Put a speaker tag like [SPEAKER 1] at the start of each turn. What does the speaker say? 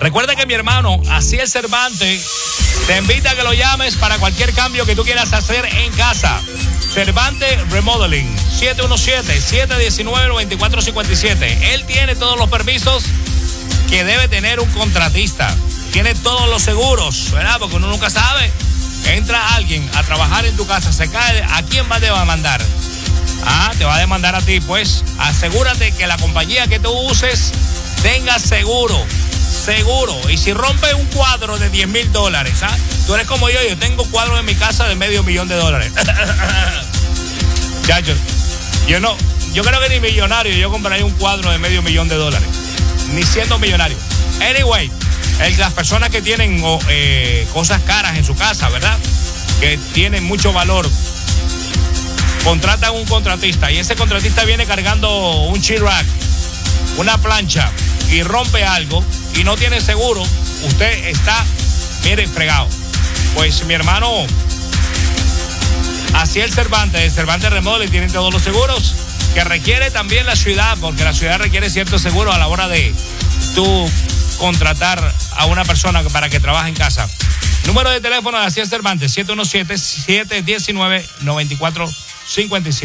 [SPEAKER 1] Recuerda que mi hermano, Asiel Cervantes, te invita a que lo llames para cualquier cambio que tú quieras hacer en casa. Cervantes Remodeling, 717-719-9457. Él tiene todos los permisos que debe tener un contratista. Tiene todos los seguros, ¿verdad? Porque uno nunca sabe. Entra alguien a trabajar en tu casa, se cae, ¿a quién va a demandar? Te va a demandar a ti. Pues asegúrate que la compañía que tú uses tenga seguro. Y si rompe un cuadro de $10,000, tú eres como yo tengo cuadros en mi casa de $500,000. Chacho, yo creo que ni millonario yo compraría un cuadro de $500,000, ni siendo millonario. Anyway, las personas que tienen cosas caras en su casa, ¿verdad? Que tienen mucho valor, contratan un contratista y ese contratista viene cargando un Chirac, una plancha, y rompe algo y no tiene seguro, usted está, mire, fregado. Pues mi hermano Asiel Cervantes, de Cervantes Remodeling, tiene todos los seguros que requiere también la ciudad, porque la ciudad requiere ciertos seguros a la hora de tú contratar a una persona para que trabaje en casa. Número de teléfono de Asiel Cervantes, 717-719-9457.